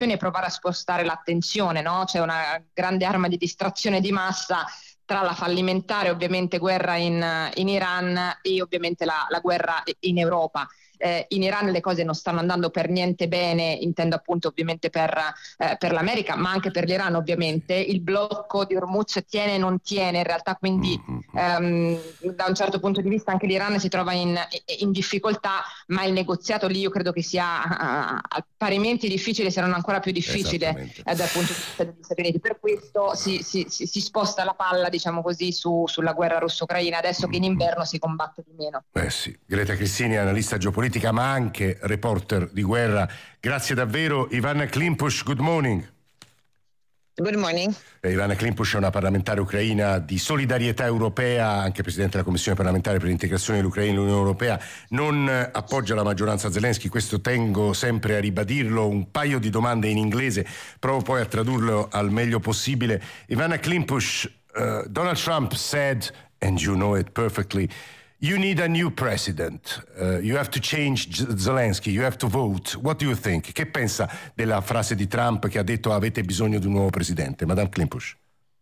e provare a spostare l'attenzione, no? C'è una grande arma di distrazione di massa tra la fallimentare ovviamente guerra in Iran e ovviamente la guerra in Europa. In Iran le cose non stanno andando per niente bene, intendo appunto ovviamente per l'America, ma anche per l'Iran ovviamente. Il blocco di Hormuz tiene e non tiene in realtà, quindi da un certo punto di vista anche l'Iran si trova in difficoltà, ma il negoziato lì io credo che sia parimenti difficile, se non ancora più difficile dal punto di vista degli Stati Uniti. Per questo si sposta la palla, diciamo così, sulla guerra russo-ucraina, adesso che in inverno si combatte di meno. Sì. Greta Cristini, analista geopolitica ma anche reporter di guerra. Grazie davvero. Ivana Klimpush, good morning. Good morning. Ivana Klimpush è una parlamentare ucraina di Solidarietà Europea, anche presidente della Commissione parlamentare per l'integrazione dell'Ucraina nell'Unione Europea. Non appoggia la maggioranza Zelensky, questo tengo sempre a ribadirlo. Un paio di domande in inglese, provo poi a tradurlo al meglio possibile. Ivana Klimpush, Donald Trump said, and you know it perfectly, you need a new president. You have to change Zelensky. You have to vote. What do you think? Che pensa della frase di Trump che ha detto avete bisogno di un nuovo presidente? Madame Klimpush.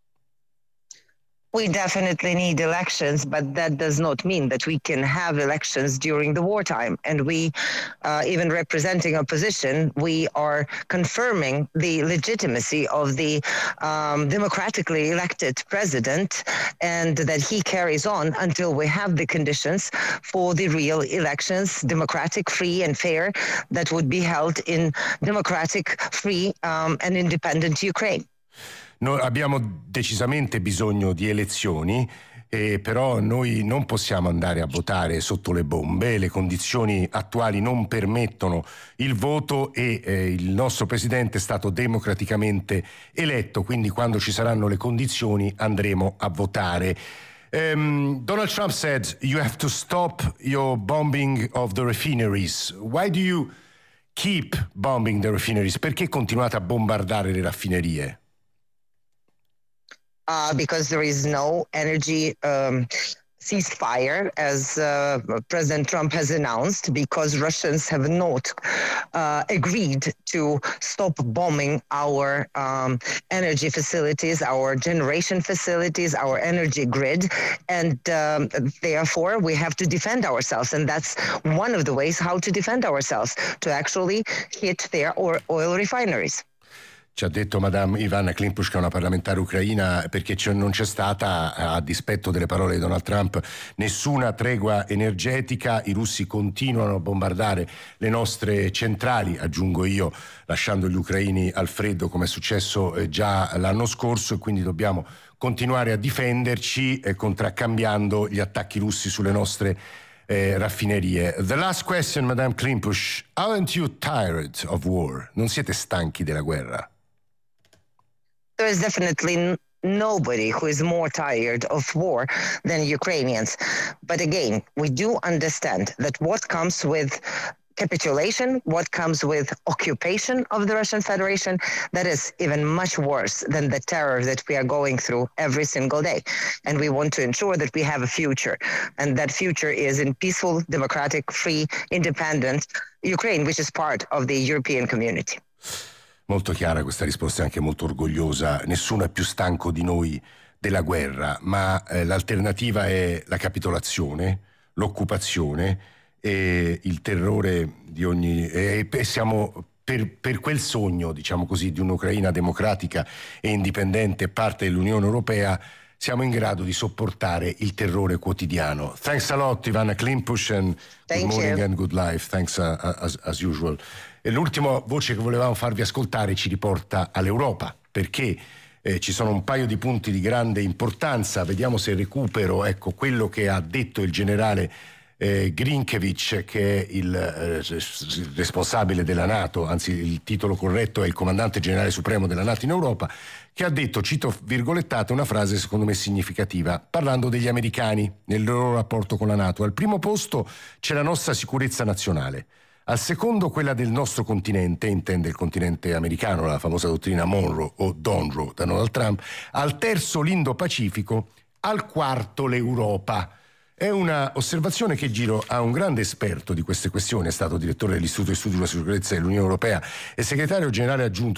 We definitely need elections, but that does not mean that we can have elections during the wartime. And we, even representing opposition, we are confirming the legitimacy of the democratically elected president, and that he carries on until we have the conditions for the real elections, democratic, free and fair, that would be held in democratic, free and independent Ukraine. Noi abbiamo decisamente bisogno di elezioni, però noi non possiamo andare a votare sotto le bombe. Le condizioni attuali non permettono il voto e il nostro presidente è stato democraticamente eletto, quindi quando ci saranno le condizioni andremo a votare. Donald Trump said you have to stop your bombing of the refineries. Why do you keep bombing the refineries? Perché continuate a bombardare le raffinerie? Because there is no energy ceasefire, as President Trump has announced, because Russians have not agreed to stop bombing our energy facilities, our generation facilities, our energy grid, and therefore we have to defend ourselves. And that's one of the ways how to defend ourselves, to actually hit their oil refineries. Ci ha detto Madame Ivana Klimpush, che è una parlamentare ucraina, perché non c'è stata, a dispetto delle parole di Donald Trump, nessuna tregua energetica. I russi continuano a bombardare le nostre centrali, aggiungo io, lasciando gli ucraini al freddo come è successo già l'anno scorso, e quindi dobbiamo continuare a difenderci contraccambiando gli attacchi russi sulle nostre raffinerie. The last question, Madame Klimpush, aren't you tired of war? Non siete stanchi della guerra? There is definitely nobody who is more tired of war than Ukrainians. But again, we do understand that what comes with capitulation, what comes with occupation of the Russian Federation, that is even much worse than the terror that we are going through every single day. And we want to ensure that we have a future, and that future is in peaceful, democratic, free, independent Ukraine, which is part of the European community. Molto chiara questa risposta, è anche molto orgogliosa. Nessuno è più stanco di noi della guerra, ma l'alternativa è la capitolazione, l'occupazione e il terrore di ogni... E siamo per quel sogno, diciamo così, di un'Ucraina democratica e indipendente, parte dell'Unione Europea, siamo in grado di sopportare il terrore quotidiano. Thanks a lot, Ivana Klimpush, and good morning and good life. Thanks as usual. E l'ultima voce che volevamo farvi ascoltare ci riporta all'Europa, perché ci sono un paio di punti di grande importanza. Vediamo se recupero, quello che ha detto il generale Grinkevic, che è il responsabile della NATO, anzi il titolo corretto è il comandante generale supremo della NATO in Europa, che ha detto, cito virgolettata, una frase secondo me significativa, parlando degli americani nel loro rapporto con la NATO. Al primo posto c'è la nostra sicurezza nazionale, al secondo quella del nostro continente, intende il continente americano, la famosa dottrina Monroe o Donroe da Donald Trump, al terzo l'Indo-Pacifico, al quarto l'Europa. È una osservazione che giro a un grande esperto di queste questioni, è stato direttore dell'Istituto di Studi sulla Sicurezza dell'Unione Europea e segretario generale aggiunto